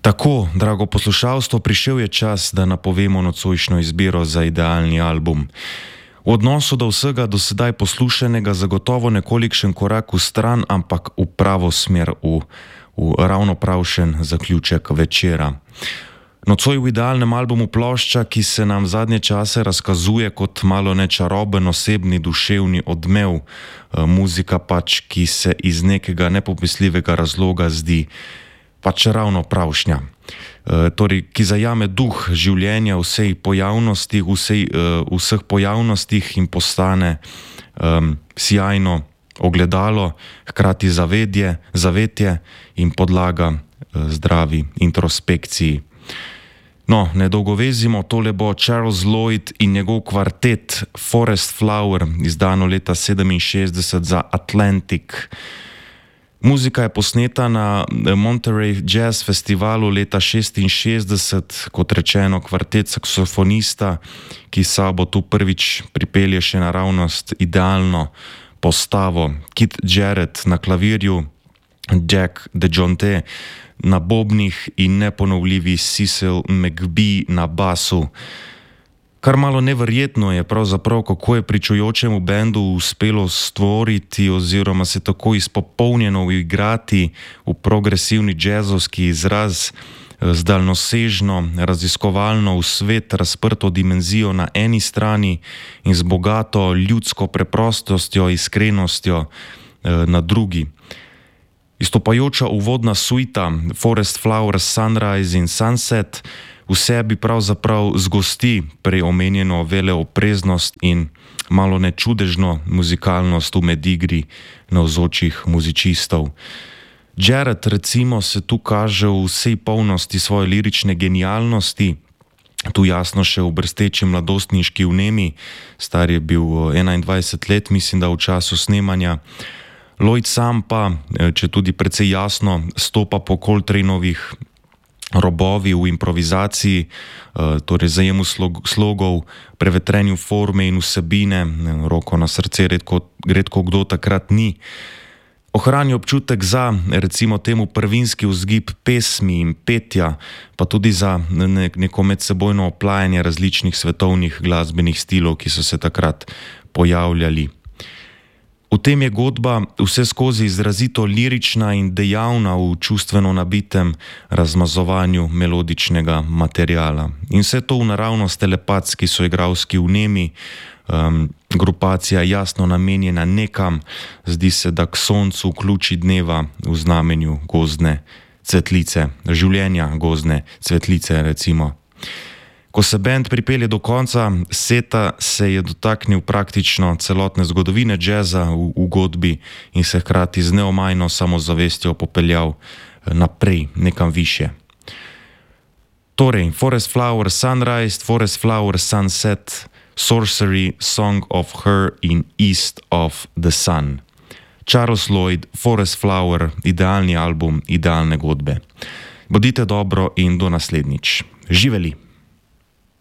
Tako, drago poslušalstvo, prišel je čas, da napovemo nocojšnjo izbiro za idealni album. V odnosu do vsega do sedaj poslušanega zagotovo nekolikšen korak v stran, ampak v pravo smer, v ravno pravšen zaključek večera. Nocoj v idealnem albumu plošča, ki se nam zadnje čase razkazuje kot malo nečaroben osebni duševni odmev, muzika pač, ki se iz nekega nepopisljivega razloga zdi pač ravno pravšnja. Torej, ki zajame duh življenja vseh pojavnostih in postane sjajno ogledalo, hkrati zavetje in podlaga zdravi introspekciji. No, ne dolgovezimo, tole bo Charles Lloyd in njegov kvartet Forest Flower, izdano leta 1967 za Atlantic. Muzika je posneta na Monterey Jazz Festivalu leta 1966, kot rečeno kvartet saksofonista, ki sabo tu prvič pripelje še naravnost idealno postavo. Kit Jarrett na klavirju, Jack DeJohnette na bobnih in neponovljivi Cecil McBee na basu. Kar malo neverjetno je pravzaprav, kako je pričujočemu bendu uspelo stvoriti oziroma se tako izpopolnjeno uigrati v progresivni jazzovski izraz z daljnosežno, raziskovalno v svet razprto dimenzijo na eni strani in z bogato ljudsko preprostostjo, iskrenostjo na drugi. Izstopajoča uvodna suita Forest Flower, Sunrise in Sunset v sebi pravzaprav zgosti prej omenjeno veleopreznost in malo nečudežno muzikalnost v medigri navzočih muzicistov. Jarrett recimo se tu kaže v vsej polnosti svoje lirične genialnosti, tu jasno še v brsteči mladostniški vnemi, star je bil 21 let, mislim, da v času snemanja. Lloyd sam pa, če tudi precej jasno, stopa po Coltraneovih robovi v improvizaciji, torej zajemu slogov, prevetrenju forme in vsebine, roko na srce redko kdo takrat ni. Ohrani občutek za, recimo temu, prvinski vzgib pesmi in petja, pa tudi za neko medsebojno oplajanje različnih svetovnih glasbenih stilov, ki so se takrat pojavljali. V tem je godba vse skozi izrazito lirična in dejavna v čustveno nabitem razmazovanju melodičnega materiala. In vse to v naravnost telepatski soigralski vnemi, grupacija jasno namenjena nekam, zdi se, da k soncu v ključi dneva v znamenju gozdne cvetlice, življenja gozdne cvetlice recimo. Ko se bend pripelje do konca seta, se je dotaknil praktično celotne zgodovine džeza v godbi in se hkrati z neomajno samozavestjo popeljal naprej, nekam više. Torej, Forest Flower, Sunrise, Forest Flower, Sunset, Sorcery, Song of Her in East of the Sun. Charles Lloyd, Forest Flower, idealni album, idealne godbe. Bodite dobro in do naslednjič. Živeli!